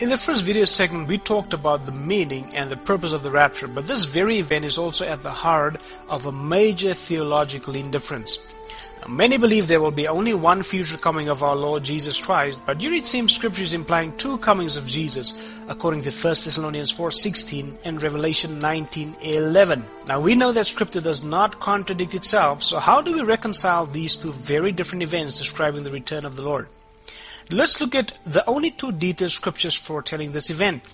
In the first video segment, we talked about the meaning and the purpose of the rapture, but this very event is also at the heart of a major theological indifference. Now, many believe there will be only one future coming of our Lord Jesus Christ, but here it seems Scripture is implying two comings of Jesus, according to 1 Thessalonians 4:16 and Revelation 19:11. Now we know that Scripture does not contradict itself, so how do we reconcile these two very different events describing the return of the Lord? Let's look at the only two detailed scriptures foretelling this event.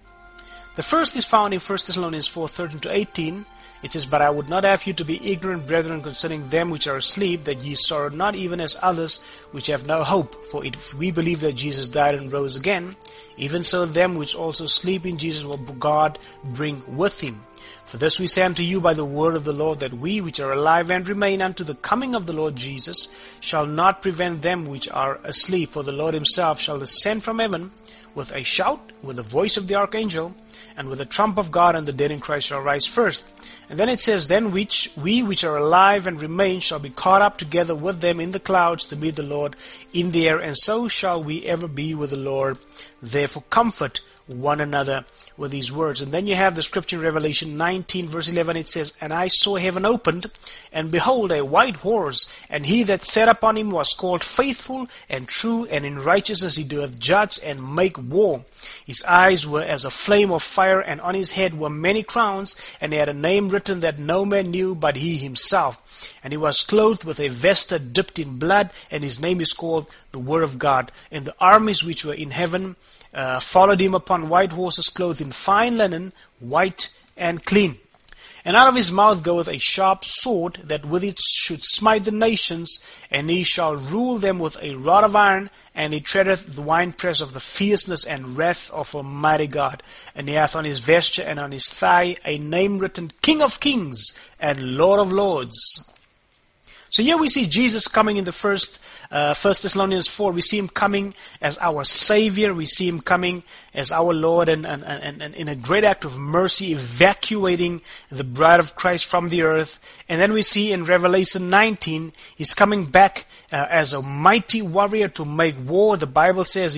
The first is found in 1 Thessalonians 4:13-18. It says, "But I would not have you to be ignorant, brethren, concerning them which are asleep, that ye sorrow not even as others which have no hope. For if we believe that Jesus died and rose again, even so them which also sleep in Jesus will God bring with him. For this we say unto you by the word of the Lord, that we which are alive and remain unto the coming of the Lord Jesus shall not prevent them which are asleep. For the Lord himself shall descend from heaven with a shout, with the voice of the archangel, and with the trump of God, and the dead in Christ shall rise first. And then it says, Then we which are alive and remain shall be caught up together with them in the clouds to meet the Lord in the air, and so shall we ever be with the Lord. Therefore comfort one another with these words." And then you have the scripture in Revelation 19 verse 11. It says, "And I saw heaven opened, and behold a white horse, and he that sat upon him was called Faithful and True, and in righteousness he doeth judge and make war. His eyes were as a flame of fire, and on his head were many crowns, and he had a name written that no man knew but he himself. And he was clothed with a vesture dipped in blood, and his name is called the Word of God. And the armies which were in heaven followed him upon white horses, clothed in fine linen, white and clean. And out of his mouth goeth a sharp sword, that with it should smite the nations, and he shall rule them with a rod of iron, and he treadeth the winepress of the fierceness and wrath of Almighty God. And he hath on his vesture and on his thigh a name written, King of Kings and Lord of Lords." So here we see Jesus coming in the first Thessalonians 4. We see him coming as our Savior. We see him coming as our Lord, and in a great act of mercy, evacuating the bride of Christ from the earth. And then we see in Revelation 19, he's coming back as a mighty warrior to make war. The Bible says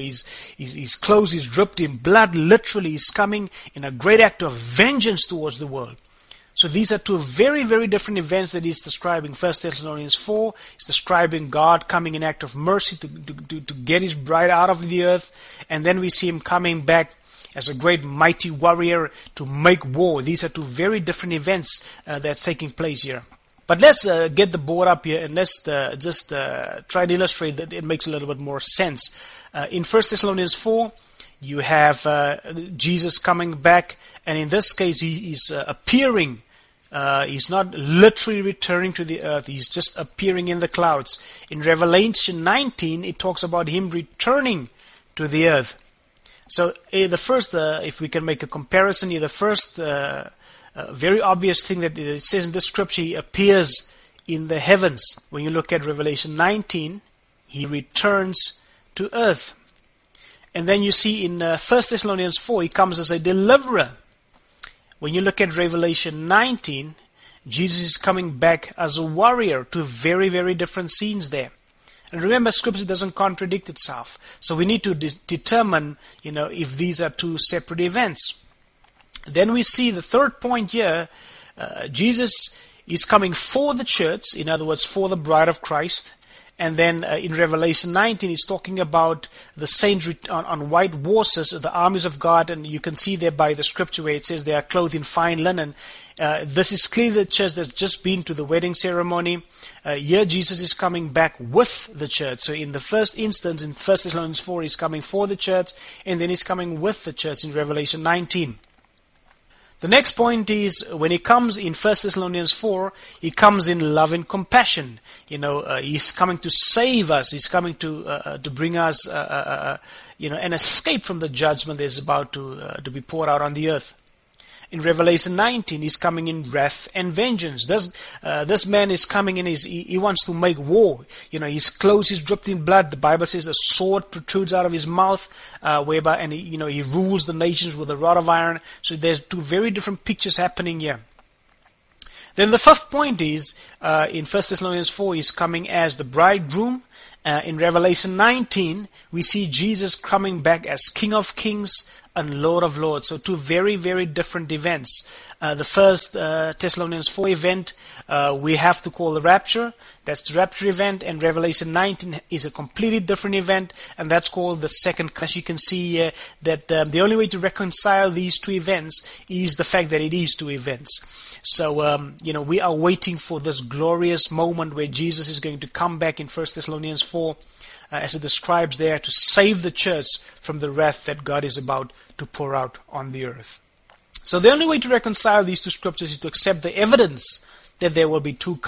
his clothes is dripped in blood. Literally, he's coming in a great act of vengeance towards the world. So these are two very, very different events that he's describing. 1 Thessalonians 4 is describing God coming in act of mercy to get his bride out of the earth. And then we see him coming back as a great mighty warrior to make war. These are two very different events that's taking place here. But let's get the board up here, and let's just try to illustrate that it makes a little bit more sense. In 1 Thessalonians 4, you have Jesus coming back, and in this case he is appearing. He's not literally returning to the earth. He's just appearing in the clouds. In Revelation 19, it talks about him returning to the earth. So the first, if we can make a comparison here, the first very obvious thing that it says in this scripture, he appears in the heavens. When you look at Revelation 19, he returns to earth. And then you see in 1 Thessalonians 4, he comes as a deliverer. When you look at Revelation 19, Jesus is coming back as a warrior. Two very, very different scenes there. And remember, Scripture doesn't contradict itself. So we need to determine, if these are two separate events. Then we see the third point here, Jesus is coming for the church, in other words, for the bride of Christ. And then in Revelation 19, it's talking about the saints on white horses, the armies of God, and you can see there by the scripture where it says they are clothed in fine linen. This is clearly the church that's just been to the wedding ceremony. Here Jesus is coming back with the church. So in the first instance, in 1 Thessalonians 4, he's coming for the church, and then he's coming with the church in Revelation 19. The next point is, when he comes in 1 Thessalonians 4, he comes in love and compassion. He's coming to save us. He's coming to bring us, an escape from the judgment that is about to be poured out on the earth. In Revelation 19, he's coming in wrath and vengeance. This man is coming in, he wants to make war. His clothes is dripped in blood. The Bible says a sword protrudes out of his mouth, and he rules the nations with a rod of iron. So there's two very different pictures happening here. Then the fifth point is, in 1 Thessalonians 4, he's coming as the bridegroom, In Revelation 19, we see Jesus coming back as King of Kings and Lord of Lords. So two very, very different events. The first Thessalonians 4 event we have to call the rapture. That's the rapture event. And Revelation 19 is a completely different event, and that's called the second. As you can see that the only way to reconcile these two events is the fact that it is two events. So, we are waiting for this glorious moment where Jesus is going to come back in 1 Thessalonians 4, as it describes there, to save the church from the wrath that God is about to pour out on the earth. So the only way to reconcile these two scriptures is to accept the evidence that there will be two